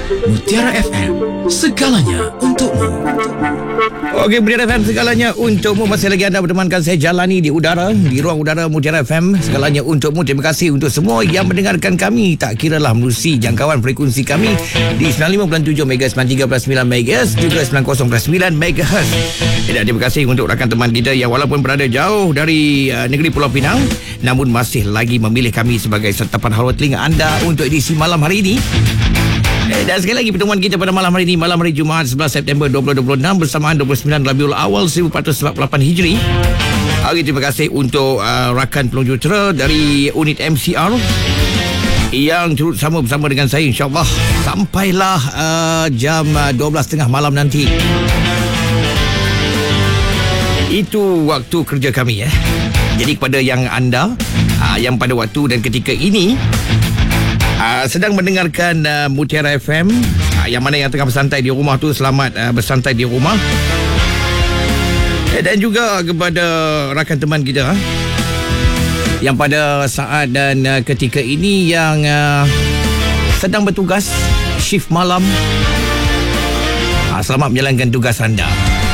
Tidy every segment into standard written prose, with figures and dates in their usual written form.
Mutiara FM, segalanya untukmu. Okey, Mutiara FM, segalanya untukmu. Masih lagi anda bertemankan saya Jalani di udara, di ruang udara Mutiara FM, segalanya untukmu. Terima kasih untuk semua yang mendengarkan kami, tak kiralah menerusi jangkauan frekuensi kami di 95.7 MHz, 93.9 MHz, juga 90.9 MHz. Dan terima kasih untuk rakan teman kita yang walaupun berada jauh dari negeri Pulau Pinang, namun masih lagi memilih kami sebagai santapan haluan telinga anda untuk edisi malam hari ini. Dan sekali lagi pertemuan kita pada malam hari ini, malam hari Jumaat 11 September 2026 bersamaan 29 Rabiul Awal 1448 Hijri. Terima kasih untuk rakan pelunjutera dari unit MCR yang turut bersama dengan saya, insyaAllah sampailah jam 12.30 malam nanti. Itu waktu kerja kami. Jadi kepada yang anda yang pada waktu dan ketika ini sedang mendengarkan Mutiara FM, yang mana yang tengah bersantai di rumah tu, selamat bersantai di rumah. Dan juga kepada rakan teman kita yang pada saat dan ketika ini yang sedang bertugas shift malam, selamat menjalankan tugas anda.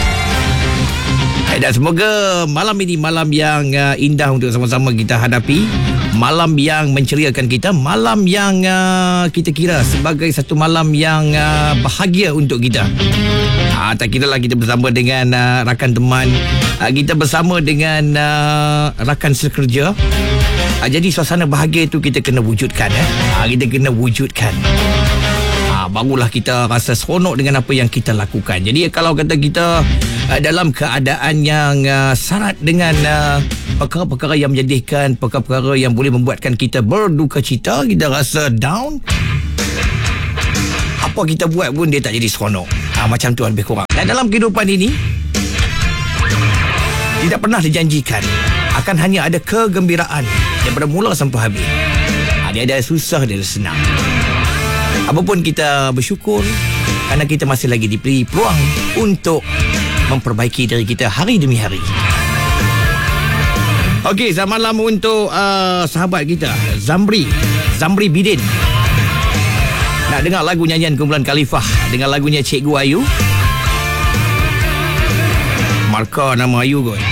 Dan semoga malam ini malam yang indah untuk sama-sama kita hadapi, malam yang menceriakan kita, malam yang kita kira sebagai satu malam yang bahagia untuk kita. Tak kira lah kita bersama dengan rakan teman, kita bersama dengan rakan sekerja. Jadi suasana bahagia itu kita kena wujudkan. Kita kena wujudkan. Barulah kita rasa seronok dengan apa yang kita lakukan. Jadi kalau kata kita dalam keadaan yang syarat dengan perkara-perkara yang menjadikan, perkara-perkara yang boleh membuatkan kita berduka cita, kita rasa down, apa kita buat pun dia tak jadi seronok. Macam tu lebih kurang. Dan dalam kehidupan ini tidak pernah dijanjikan akan hanya ada kegembiraan daripada mula sampai habis. Dia ada susah, dia ada senang. Apapun kita bersyukur kerana kita masih lagi diberi peluang untuk memperbaiki diri kita hari demi hari. Okey, selamat malam untuk sahabat kita Zamri Bidin. Nak dengar lagu nyanyian kumpulan Khalifah dengan lagunya Cikgu Ayu. Markah nama Ayu kot.